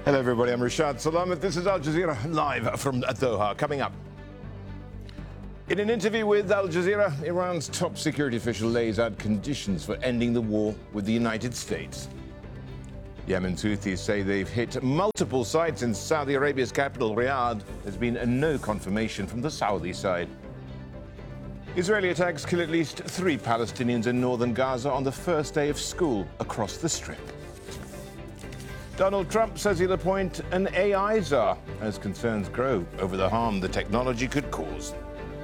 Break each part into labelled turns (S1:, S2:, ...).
S1: Hello, everybody. I'm Rashad Salamat. This is Al Jazeera live from Doha. Coming up. In an interview with Al Jazeera, Iran's top security official lays out conditions for ending the war with the United States. Yemen's Houthis say they've hit multiple sites in Saudi Arabia's capital, Riyadh. There's been no confirmation from the Saudi side. Israeli attacks kill at least 3 Palestinians in northern Gaza on the first day of school across the Strip. Donald Trump says he'll appoint an AI czar as concerns grow over the harm the technology could cause.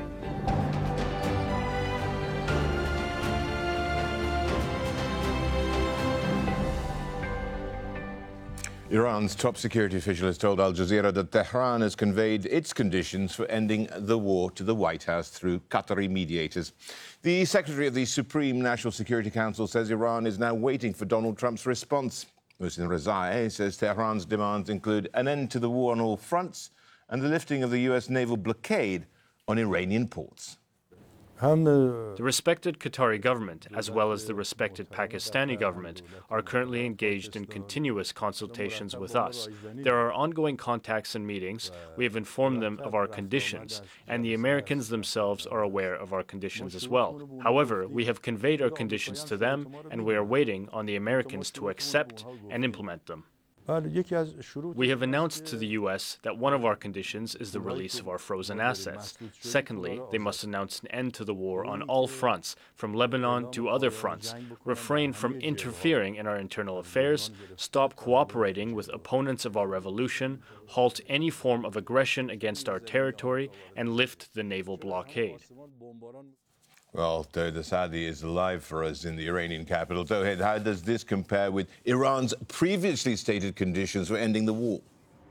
S1: Iran's top security official has told Al Jazeera that Tehran has conveyed its conditions for ending the war to the White House through Qatari mediators. The secretary of the Supreme National Security Council says Iran is now waiting for Donald Trump's response. Mohsen Rezai says Tehran's demands include an end to the war on all fronts and the lifting of the U.S. naval blockade on Iranian ports.
S2: The respected Qatari government, as well as the respected Pakistani government, are currently engaged in continuous consultations with us. There are ongoing contacts and meetings. We have informed them of our conditions, and the Americans themselves are aware of our conditions as well. However, we have conveyed our conditions to them, and we are waiting on the Americans to accept and implement them. We have announced to the U.S. that one of our conditions is the release of our frozen assets. Secondly, they must announce an end to the war on all fronts, from Lebanon to other fronts, refrain from interfering in our internal affairs, stop cooperating with opponents of our revolution, halt any form of aggression against our territory, and lift the naval blockade.
S1: Well, Tawhid Saadi is live for us in the Iranian capital. Tawhid, how does this compare with Iran's previously stated conditions for ending the war?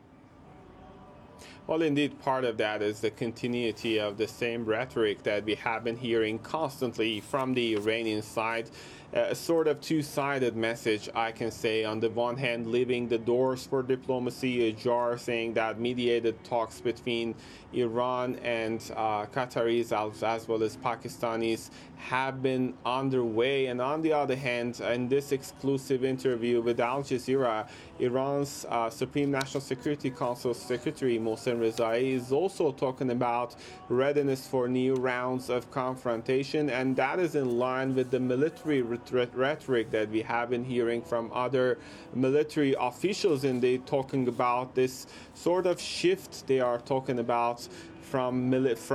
S3: Well, indeed, part of that is the continuity of the same rhetoric that we have been hearing constantly from the Iranian side. A sort of two-sided message, I can say. On the one hand, leaving the doors for diplomacy ajar, saying that mediated talks between Iran and Qataris as well as Pakistanis have been underway. And on the other hand, in this exclusive interview with Al Jazeera, Iran's Supreme National Security Council Secretary Mohsen Rezai is also talking about readiness for new rounds of confrontation, and that is in line with the military rhetoric that we have been hearing from other military officials, and they talking about this sort of shift they are talking about from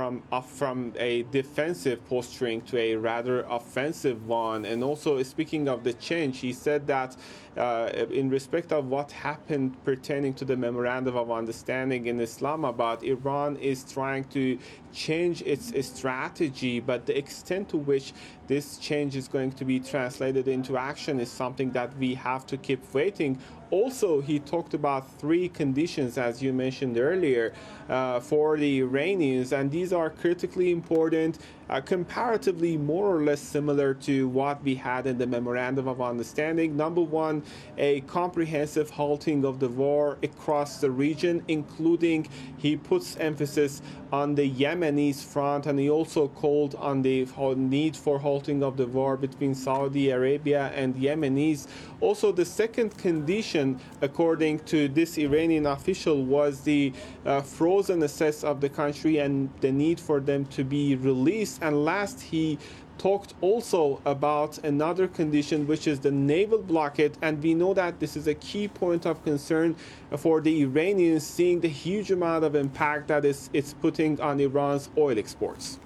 S3: a defensive posturing to a rather offensive one. And also, speaking of the change, he said that in respect of what happened pertaining to the Memorandum of Understanding in Islamabad, Iran is trying to change its strategy, but the extent to which this change is going to be translated into action is something that we have to keep waiting. Also, he talked about 3 conditions, as you mentioned earlier, for the Iranians, and these are critically important, comparatively more or less similar to what we had in the Memorandum of Understanding. Number 1, a comprehensive halting of the war across the region, including, he puts emphasis on the Yemenis front, and he also called on the need for halting of the war between Saudi Arabia and Yemenis. Also, the second condition, according to this Iranian official, was the frozen assets of the country and the need for them to be released. And last, he talked also about another condition, which is the naval blockade, and we know that this is a key point of concern for the Iranians, seeing the huge amount of impact that it's putting on Iran's oil exports.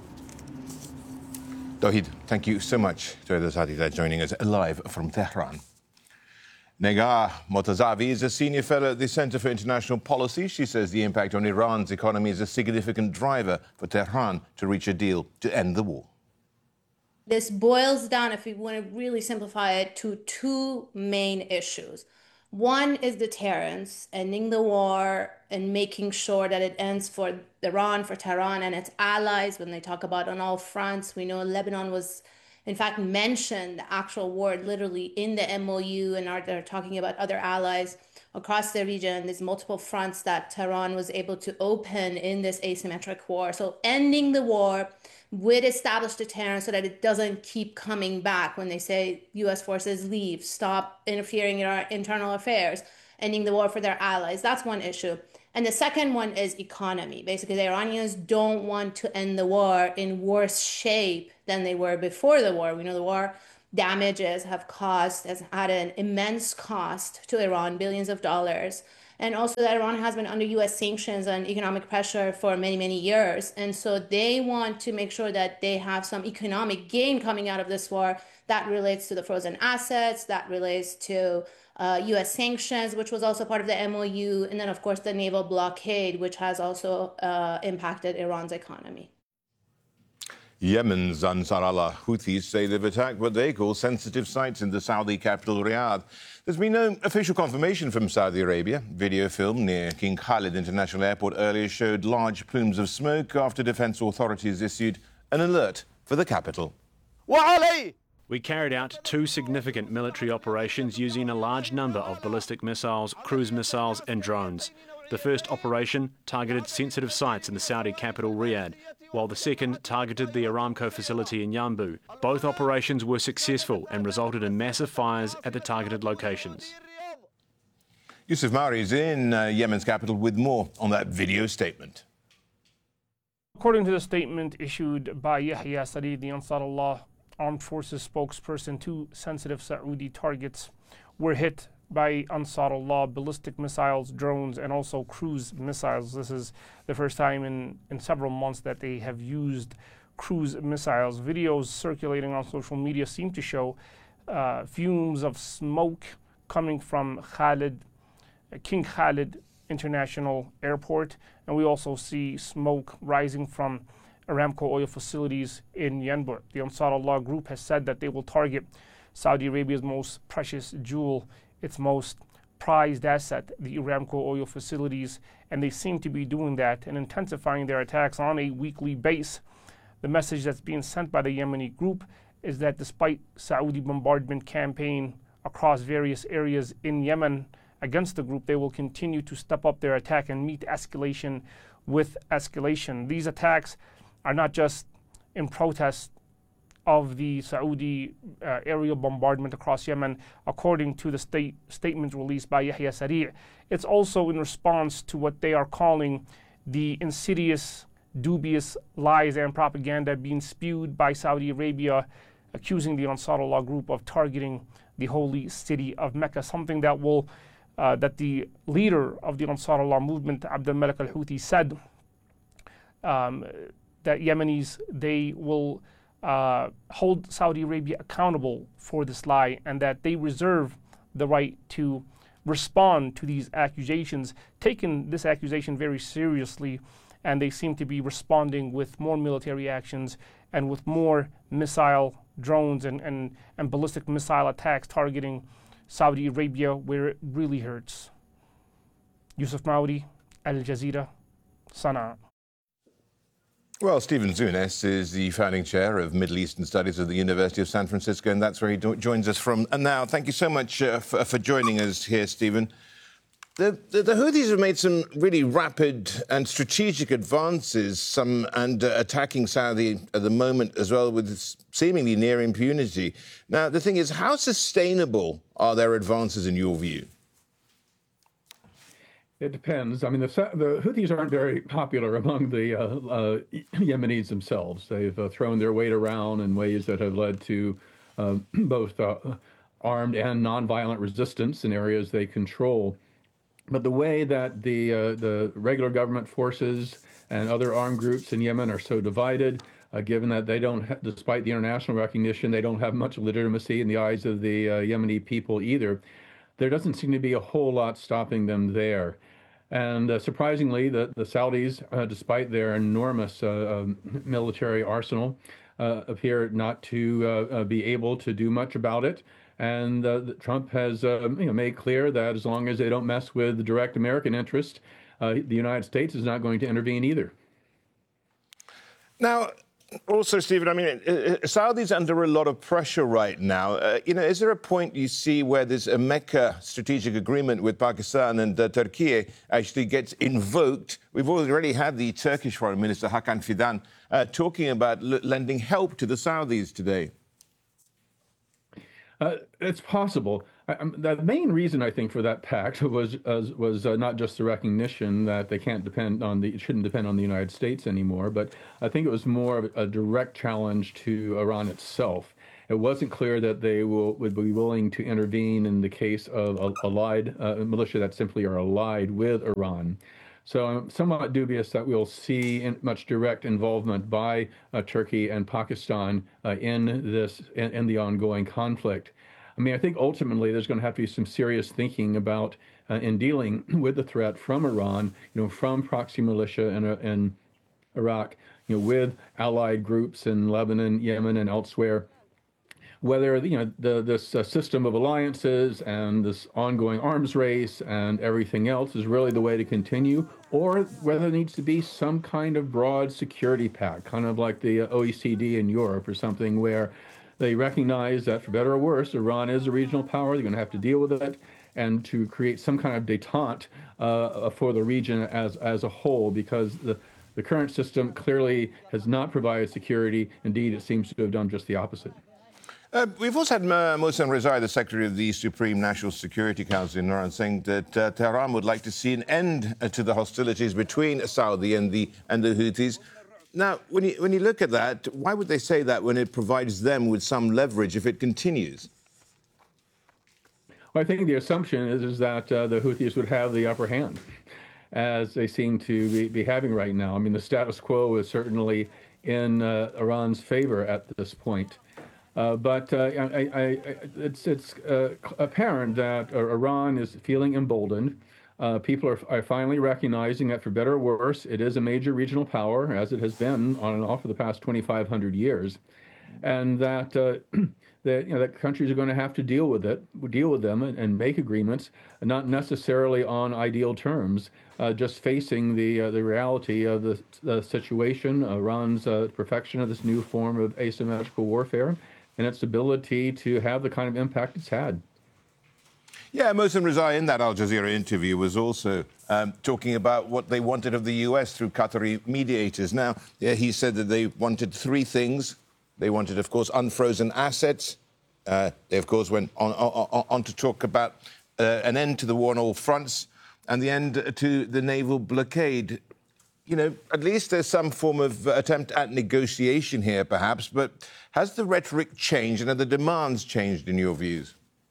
S1: Tawhid, thank you so much. Tawhid Saadi joining us live from Tehran. Negah Motazavi is a senior fellow at the Center for International Policy. She says the impact on Iran's economy is a significant driver for Tehran to reach a deal to end the war.
S4: This boils down, if we want to really simplify it, to 2 main issues. One is deterrence, ending the war and making sure that it ends for Iran, for Tehran and its allies. When they talk about on all fronts, we know Lebanon was, in fact, mentioned, the actual word literally in the MOU, and they're talking about other allies across the region. There's multiple fronts that Tehran was able to open in this asymmetric war. So ending the war with established deterrence so that it doesn't keep coming back when they say U.S. forces leave, stop interfering in our internal affairs. ending the war for their allies. That's one issue. And the second one is economy. Basically, the Iranians don't want to end the war in worse shape than they were before the war. We know the war damages has had an immense cost to Iran, billions of dollars. And also that Iran has been under US sanctions and economic pressure for many, many years. And so they want to make sure that they have some economic gain coming out of this war that relates to the frozen assets, that relates to US sanctions, which was also part of the MOU. And then, of course, the naval blockade, which has also impacted Iran's economy.
S1: Yemen's Ansar Allah Houthis say they've attacked what they call sensitive sites in the Saudi capital, Riyadh. There's been no official confirmation from Saudi Arabia. Video film near King Khalid International Airport earlier showed large plumes of smoke after defense authorities issued an alert for the capital.
S5: We carried out 2 significant military operations using a large number of ballistic missiles, cruise missiles and drones. The first operation targeted sensitive sites in the Saudi capital, Riyadh, while the second targeted the Aramco facility in Yanbu. Both operations were successful and resulted in massive fires at the targeted locations.
S1: Yusuf Mauri is in Yemen's capital with more on that video statement.
S6: According to the statement issued by Yahya Sari, the Ansar Allah Armed Forces spokesperson, 2 sensitive Saudi targets were hit by Ansar Allah ballistic missiles, drones, and also cruise missiles. This is the first time in several months that they have used cruise missiles. Videos circulating on social media seem to show fumes of smoke coming from King Khalid International Airport, and we also see smoke rising from Aramco oil facilities in Yanbu. The Ansar Allah group has said that they will target Saudi Arabia's most precious jewel, its most prized asset, the Aramco oil facilities, and they seem to be doing that and intensifying their attacks on a weekly basis. The message that's being sent by the Yemeni group is that despite Saudi bombardment campaign across various areas in Yemen against the group, they will continue to step up their attack and meet escalation with escalation. These attacks are not just in protest of the Saudi aerial bombardment across Yemen, according to the statement released by Yahya Sari. It's also in response to what they are calling the insidious, dubious lies and propaganda being spewed by Saudi Arabia, accusing the Ansar Allah group of targeting the holy city of Mecca, something that that the leader of the Ansar Allah movement, Abdul Malik al-Houthi, said that Yemenis, they will hold Saudi Arabia accountable for this lie, and that they reserve the right to respond to these accusations, taking this accusation very seriously, and they seem to be responding with more military actions and with more missile drones and ballistic missile attacks targeting Saudi Arabia where it really hurts. Yusuf Mauri, Al Jazeera, Sana'a.
S1: Well, Stephen Zunes is the founding chair of Middle Eastern Studies at the University of San Francisco, and that's where he joins us from. And now, thank you so much for joining us here, Stephen. The Houthis have made some really rapid and strategic advances, and attacking Saudi at the moment as well, with seemingly near impunity. Now, the thing is, how sustainable are their advances in your view?
S7: It depends. I mean, the Houthis aren't very popular among the Yemenis themselves. They've thrown their weight around in ways that have led to both armed and nonviolent resistance in areas they control. But the way that the regular government forces and other armed groups in Yemen are so divided, given that they don't, despite the international recognition, they don't have much legitimacy in the eyes of the Yemeni people either, there doesn't seem to be a whole lot stopping them there. And surprisingly, the Saudis, despite their enormous military arsenal, appear not to be able to do much about it. And Trump has made clear that as long as they don't mess with the direct American interest, the United States is not going to intervene either.
S1: Now, also, Stephen, I mean, Saudi's under a lot of pressure right now. Is there a point you see where there's a Mecca strategic agreement with Pakistan and Turkey actually gets invoked? We've already had the Turkish Foreign Minister, Hakan Fidan, talking about lending help to the Saudis today.
S7: It's possible. The main reason I think for that pact was not just the recognition that they shouldn't depend on the United States anymore, but I think it was more of a direct challenge to Iran itself. It wasn't clear that they would be willing to intervene in the case of allied militia that simply are allied with Iran. So I'm somewhat dubious that we'll see much direct involvement by Turkey and Pakistan in the ongoing conflict. I mean, I think ultimately there's going to have to be some serious thinking about in dealing with the threat from Iran, from proxy militia in Iraq, with allied groups in Lebanon, Yemen, and elsewhere. Whether this system of alliances and this ongoing arms race and everything else is really the way to continue, or whether there needs to be some kind of broad security pact, kind of like the OECD in Europe or something, where they recognize that, for better or worse, Iran is a regional power. They're going to have to deal with it, and to create some kind of détente for the region as a whole, because the current system clearly has not provided security. Indeed, it seems to have done just the opposite.
S1: We've also had Mohsen Rezai, the Secretary of the Supreme National Security Council in Iran, saying that Tehran would like to see an end to the hostilities between Saudi and the Houthis. Now, when you look at that, why would they say that when it provides them with some leverage if it continues?
S7: Well, I think the assumption is that the Houthis would have the upper hand, as they seem to be having right now. I mean, the status quo is certainly in Iran's favor at this point. But it's apparent that Iran is feeling emboldened. People are finally recognizing that, for better or worse, it is a major regional power, as it has been on and off for the past 2,500 years, and that that countries are going to have to deal with them and make agreements, not necessarily on ideal terms, just facing the reality of the situation, Iran's perfection of this new form of asymmetrical warfare, and its ability to have the kind of impact it's had.
S1: Yeah, Mohsen Rezai in that Al Jazeera interview was also talking about what they wanted of the US through Qatari mediators. Now, he said that they wanted three things. They wanted, of course, unfrozen assets. They, of course, went on to talk about an end to the war on all fronts and the end to the naval blockade. At least there's some form of attempt at negotiation here, perhaps. But has the rhetoric changed and have the demands changed in your view?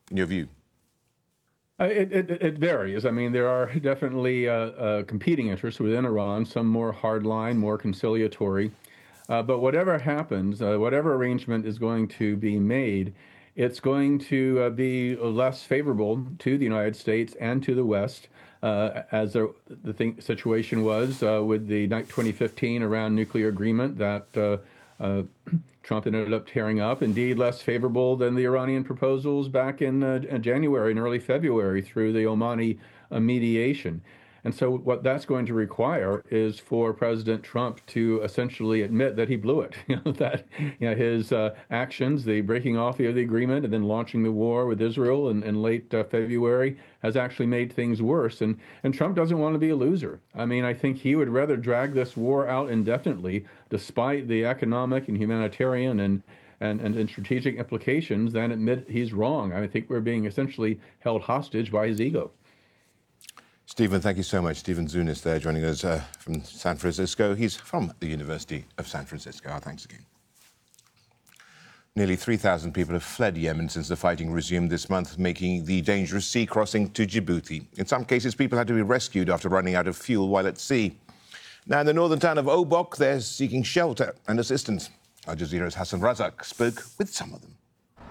S7: It varies. I mean, there are definitely competing interests within Iran, some more hardline, more conciliatory. But whatever happens, whatever arrangement is going to be made, it's going to be less favorable to the United States and to the West, as the situation was with the 2015 Iran nuclear agreement that Trump ended up tearing up. Indeed, less favorable than the Iranian proposals back in January and early February through the Omani mediation. And so what that's going to require is for President Trump to essentially admit that he blew it, that his actions, the breaking off of the agreement and then launching the war with Israel in late February, has actually made things worse. And Trump doesn't want to be a loser. I mean, I think he would rather drag this war out indefinitely, despite the economic and humanitarian and strategic implications, than admit he's wrong. I think we're being essentially held hostage by his ego.
S1: Stephen, thank you so much. Stephen Zunis there joining us from San Francisco. He's from the University of San Francisco. Our thanks again. Nearly 3,000 people have fled Yemen since the fighting resumed this month, making the dangerous sea crossing to Djibouti. In some cases, people had to be rescued after running out of fuel while at sea. Now, in the northern town of Obok, they're seeking shelter and assistance. Al Jazeera's Hassan Razak spoke with some of them.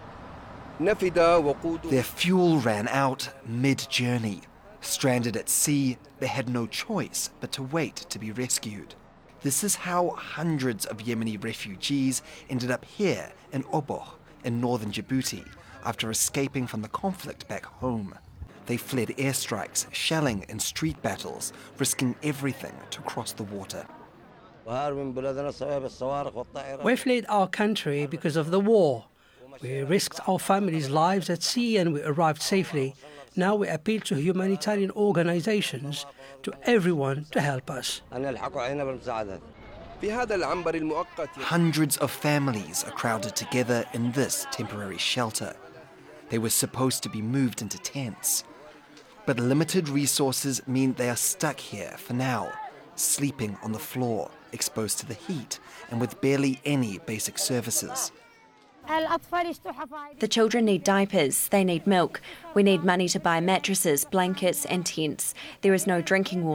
S8: Their fuel ran out mid-journey. Stranded at sea, they had no choice but to wait to be rescued. This is how hundreds of Yemeni refugees ended up here in Obok, in northern Djibouti, after escaping from the conflict back home. They fled airstrikes, shelling, and street battles, risking everything to cross the water.
S9: We fled our country because of the war. We risked our families' lives at sea and we arrived safely. Now we appeal to humanitarian organizations, to everyone to help us.
S8: Hundreds of families are crowded together in this temporary shelter. They were supposed to be moved into tents. But limited resources mean they are stuck here for now, sleeping on the floor, exposed to the heat, and with barely any basic services.
S10: The children need diapers, they need milk. We need money to buy mattresses, blankets and tents. There is no drinking water.